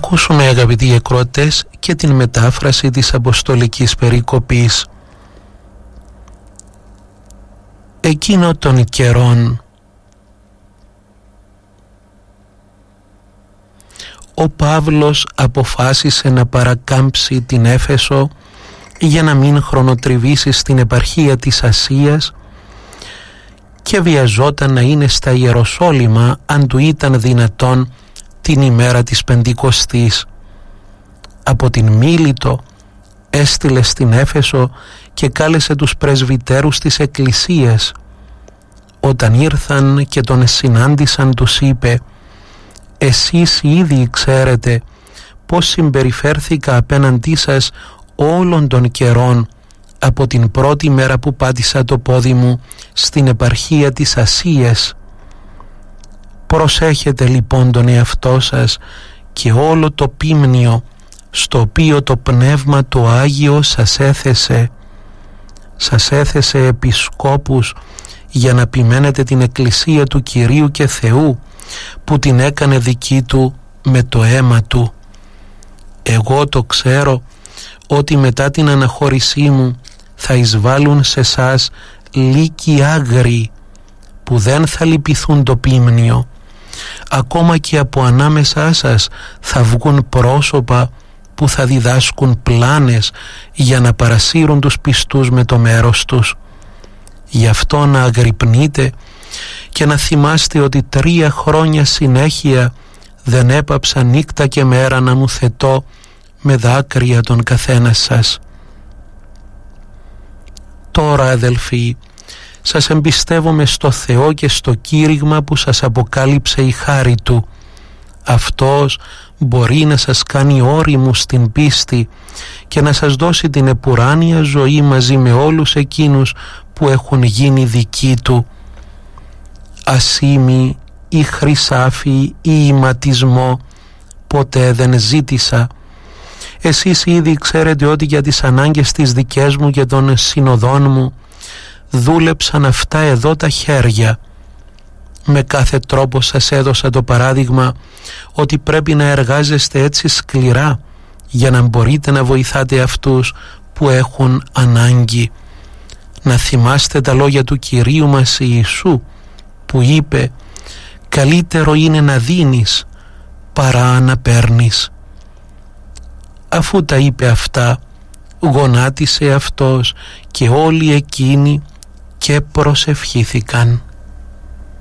ακούσουμε, αγαπητοί ακροατές, και την μετάφραση της Αποστολικής Περικοπής. Εκείνο των καιρών ο Παύλος αποφάσισε να παρακάμψει την Έφεσο για να μην χρονοτριβήσει στην επαρχία της Ασίας και βιαζόταν να είναι στα Ιεροσόλυμα αν του ήταν δυνατόν την ημέρα της Πεντηκοστής. Από την Μίλητο έστειλε στην Έφεσο και κάλεσε τους πρεσβυτέρους της Εκκλησίας. Όταν ήρθαν και τον συνάντησαν, τους είπε: «Εσείς ήδη ξέρετε πώς συμπεριφέρθηκα απέναντί σας όλων των καιρών από την πρώτη μέρα που πάτησα το πόδι μου στην επαρχία της Ασίας. Προσέχετε λοιπόν τον εαυτό σας και όλο το πίμνιο στο οποίο το Πνεύμα το Άγιο σας έθεσε. Σας έθεσε επισκόπους για να ποιμένετε την Εκκλησία του Κυρίου και Θεού, που την έκανε δική του με το αίμα του. Εγώ το ξέρω ότι μετά την αναχώρησή μου θα εισβάλλουν σε σας λύκοι άγριοι που δεν θα λυπηθούν το πίμνιο. Ακόμα και από ανάμεσά σας θα βγουν πρόσωπα που θα διδάσκουν πλάνες για να παρασύρουν τους πιστούς με το μέρος τους. Γι' αυτό να αγρυπνείτε και να θυμάστε ότι 3 χρόνια συνέχεια δεν έπαψα νύχτα και μέρα να μου θετώ με δάκρυα τον καθένα σας. Τώρα, αδελφοί, σας εμπιστεύομαι στο Θεό και στο κήρυγμα που σας αποκάλυψε η χάρη Του. Αυτός μπορεί να σας κάνει όριμους στην πίστη και να σας δώσει την επουράνια ζωή μαζί με όλους εκείνους που έχουν γίνει δικοί Του. Ασήμι ή χρυσάφι ή ηματισμό ποτέ δεν ζήτησα. Εσείς ήδη ξέρετε ότι για τις ανάγκες της δικές μου και των συνοδών μου δούλεψαν αυτά εδώ τα χέρια. Με κάθε τρόπο σας έδωσα το παράδειγμα ότι πρέπει να εργάζεστε έτσι σκληρά για να μπορείτε να βοηθάτε αυτούς που έχουν ανάγκη. Να θυμάστε τα λόγια του Κυρίου μας Ιησού που είπε: «Καλύτερο είναι να δίνεις παρά να παίρνεις». Αφού τα είπε αυτά, γονάτισε αυτός και όλοι εκείνοι και προσευχήθηκαν.